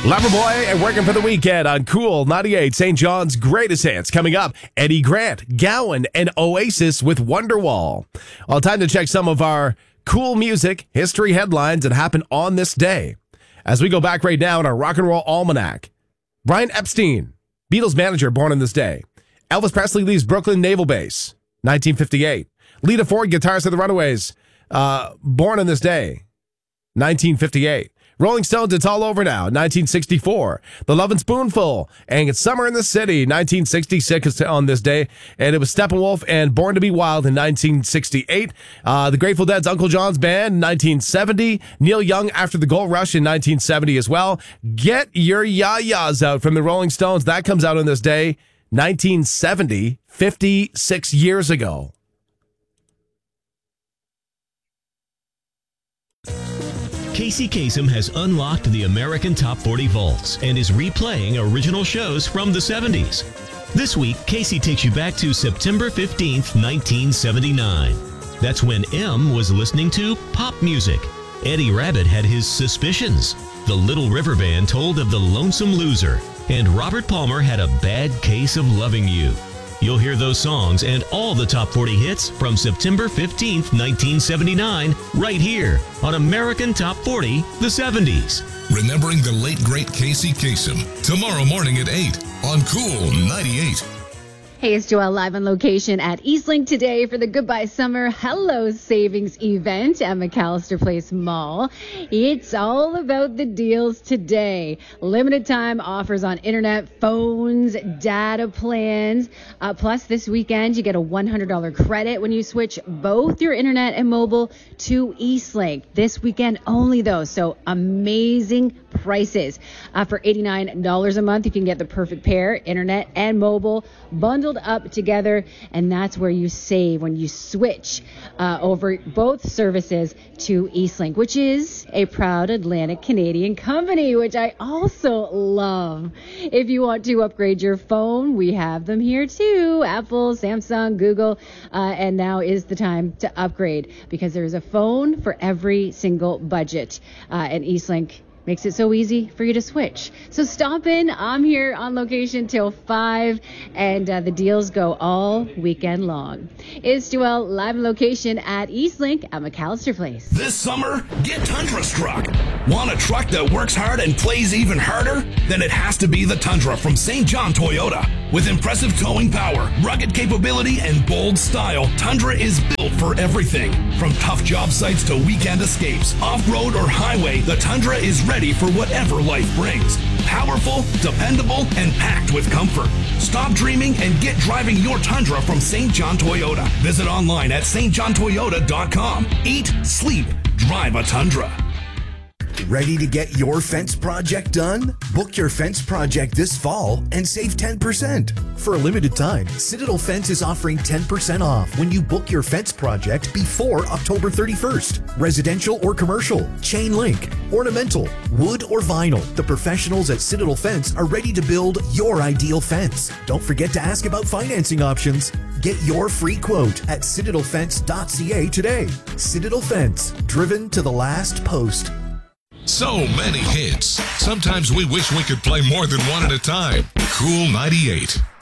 Loverboy and Working for the Weekend on Cool 98. St. John's greatest hits coming up. Eddie Grant, Gowan, and Oasis with Wonderwall. Well, time to check some of our cool music, history headlines that happened on this day. As we go back right now in our Rock and Roll Almanac. Brian Epstein, Beatles manager, born on this day. Elvis Presley leaves Brooklyn Naval Base, 1958. Lita Ford, guitarist of the Runaways, born on this day, 1958. Rolling Stones, It's All Over Now, 1964. The Lovin' Spoonful, and It's Summer in the City, 1966 on this day. And it was Steppenwolf and Born to Be Wild in 1968. The Grateful Dead's Uncle John's Band, 1970. Neil Young, After the Gold Rush in 1970 as well. Get Your Ya-Ya's Out from the Rolling Stones. That comes out on this day, 1970, 56 years ago. Casey Kasem has unlocked the American Top 40 vaults and is replaying original shows from the 70s. This week, Casey takes you back to September 15th, 1979. That's when M was listening to pop music. Eddie Rabbitt had his suspicions. The Little River Band told of The Lonesome Loser. And Robert Palmer had a bad case of loving you. You'll hear those songs and all the top 40 hits from September 15th, 1979, right here on American Top 40, the 70s. Remembering the late, great Casey Kasem, tomorrow morning at 8 on Cool 98. Hey, it's Joelle live on location at Eastlink today for the Goodbye Summer Hello Savings event at McAllister Place Mall. It's all about the deals today. Limited time offers on internet, phones, data plans. Plus, this weekend, you get a $100 credit when you switch both your internet and mobile to Eastlink. This weekend only, though, so amazing prices. For $89 a month, you can get the perfect pair, internet and mobile, bundled up together, and that's where you save when you switch over both services to Eastlink, which is a proud Atlantic Canadian company, which I also love. If you want to upgrade your phone, we have them here too. Apple, Samsung, Google, and now is the time to upgrade because there's a phone for every single budget, and Eastlink makes it so easy for you to switch. So stop in. I'm here on location till 5, and the deals go all weekend long. It's Joelle live on location at Eastlink at McAllister Place. This summer, get Tundra struck. Want a truck that works hard and plays even harder? Then it has to be the Tundra from St. John Toyota. With impressive towing power, rugged capability, and bold style, Tundra is built for everything. From tough job sites to weekend escapes, off-road or highway, the Tundra is ready for whatever life brings. Powerful, dependable, and packed with comfort. Stop dreaming and get driving your Tundra from St. John Toyota. Visit online at stjohntoyota.com. Eat, sleep, drive a Tundra. Ready to get your fence project done? Book your fence project this fall and save 10%. For a limited time, Citadel Fence is offering 10% off when you book your fence project before October 31st. Residential or commercial, chain link, ornamental, wood or vinyl. The professionals at Citadel Fence are ready to build your ideal fence. Don't forget to ask about financing options. Get your free quote at citadelfence.ca today. Citadel Fence, driven to the last post. So many hits. Sometimes we wish we could play more than one at a time. Cool 98.